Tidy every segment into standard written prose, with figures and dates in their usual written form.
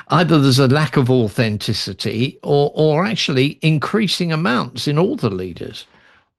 either there's a lack of authenticity or actually increasing amounts in all the leaders.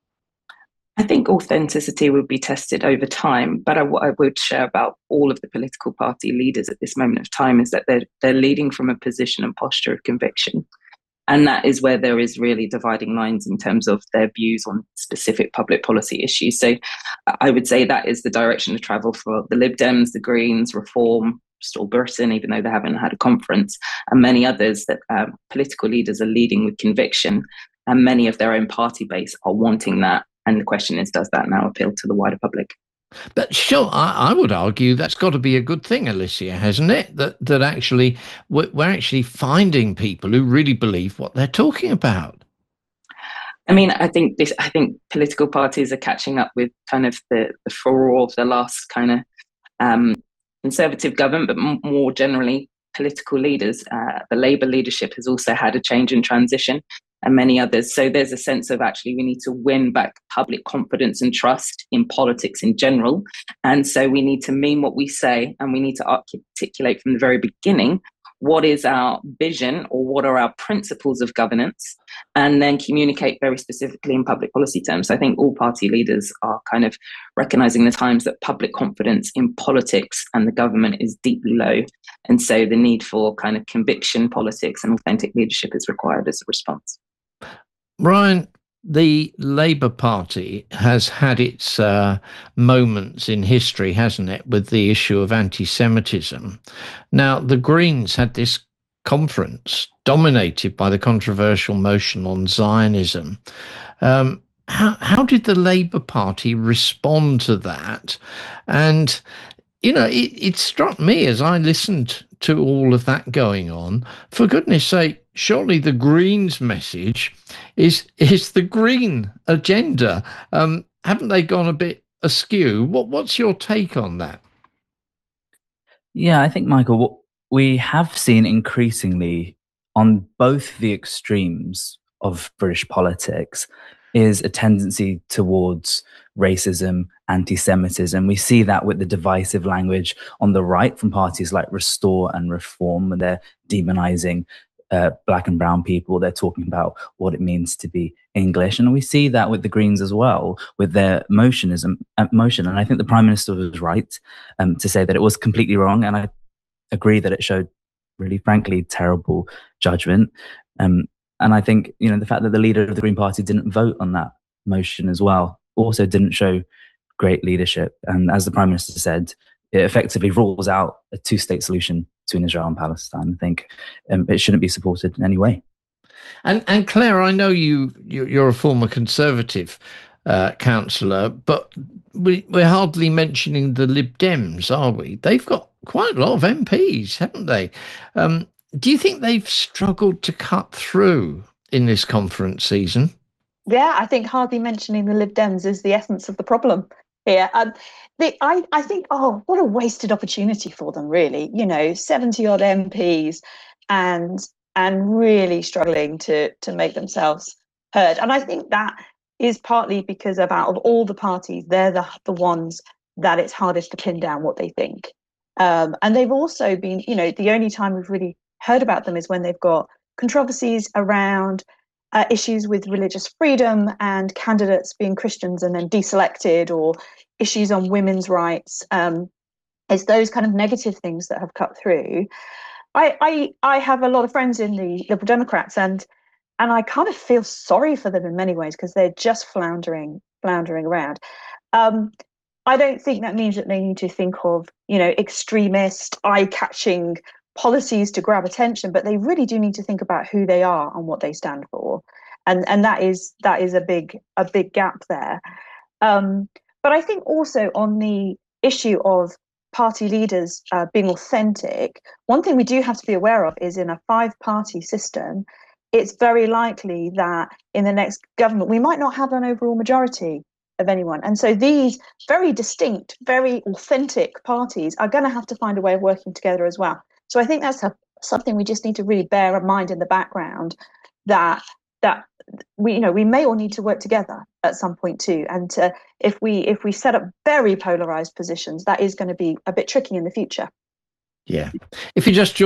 I think authenticity would be tested over time, but what I would share about all of the political party leaders at this moment of time is that they're leading from a position and posture of conviction. And that is where there is really dividing lines in terms of their views on specific public policy issues. So I would say that is the direction of travel for the Lib Dems, the Greens, Reform, Restore Britain, even though they haven't had a conference, and many others, that political leaders are leading with conviction, and many of their own party base are wanting that. And the question is, does that now appeal to the wider public? But sure, I would argue that's got to be a good thing, Alicia, hasn't it? That actually we're actually finding people who really believe what they're talking about. I mean, I think political parties are catching up with kind of the furore of the last kind of conservative government, but more generally, political leaders. The Labour leadership has also had a change in transition, and many others. So there's a sense of actually we need to win back public confidence and trust in politics in general. And so we need to mean what we say, and we need to articulate from the very beginning what is our vision or what are our principles of governance, and then communicate very specifically in public policy terms. So I think all party leaders are kind of recognizing the times that public confidence in politics and the government is deeply low. And so the need for kind of conviction politics and authentic leadership is required as a response. Ryan, the Labour Party has had its moments in history, hasn't it, with the issue of anti-Semitism. Now, the Greens had this conference dominated by the controversial motion on Zionism. How did the Labour Party respond to that? And it struck me as I listened to all of that going on, for goodness sake, surely the Greens message is the green agenda. Haven't they gone a bit askew? What's your take on that? Yeah, I think, Michael, what we have seen increasingly on both the extremes of British politics is a tendency towards racism, anti-Semitism. We see that with the divisive language on the right from parties like Restore and Reform, when they're demonizing black and brown people. They're talking about what it means to be English. And we see that with the Greens as well, with their motion. And I think the Prime Minister was right to say that it was completely wrong. And I agree that it showed really, frankly, terrible judgment. And I think, the fact that the leader of the Green Party didn't vote on that motion as well also didn't show great leadership. And as the Prime Minister said, it effectively rules out a two-state solution between Israel and Palestine. I think it shouldn't be supported in any way. And Claire, I know you're a former Conservative councillor, but we're hardly mentioning the Lib Dems, are we? They've got quite a lot of MPs, haven't they? Do you think they've struggled to cut through in this conference season? Yeah, I think hardly mentioning the Lib Dems is the essence of the problem here. I think, what a wasted opportunity for them, really. 70 odd MPs and really struggling to make themselves heard. And I think that is partly because out of all the parties, they're the ones that it's hardest to pin down what they think. And they've also been, the only time we've really heard about them is when they've got controversies around issues with religious freedom and candidates being Christians and then deselected, or issues on women's rights. It's those kind of negative things that have cut through. I have a lot of friends in the Liberal Democrats, and I kind of feel sorry for them in many ways, because they're just floundering around. I don't think that means that they need to think of, extremist, eye-catching policies to grab attention, but they really do need to think about who they are and what they stand for, and that is a big gap there. But I think also on the issue of party leaders being authentic, one thing we do have to be aware of is, in a five-party system, it's very likely that in the next government we might not have an overall majority of anyone. And so these very distinct, very authentic parties are going to have to find a way of working together as well. So I think that's something we just need to really bear in mind in the background, that we may all need to work together at some point too. And if we set up very polarized positions, that is going to be a bit tricky in the future. Yeah. If you just